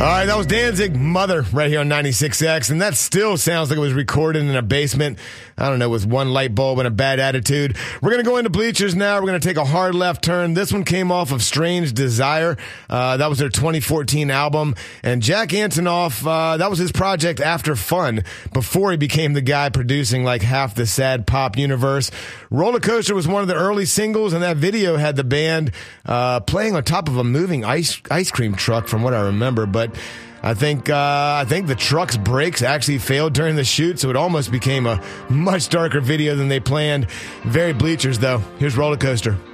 All right, that was Danzig, Mother, right here on 96X, and that still sounds like it was recorded in a basement, I don't know, with one light bulb and a bad attitude. We're going to go into Bleachers now. We're going to take a hard left turn. This one came off of Strange Desire. That was their 2014 album, and Jack Antonoff, that was his project After Fun, before he became the guy producing like half the sad pop universe. Roller Coaster was one of the early singles, and that video had the band playing on top of a moving ice cream truck, from what I remember, but I think the truck's brakes actually failed during the shoot, so it almost became a much darker video than they planned. Very Bleachers, though. Here's Roller Coaster.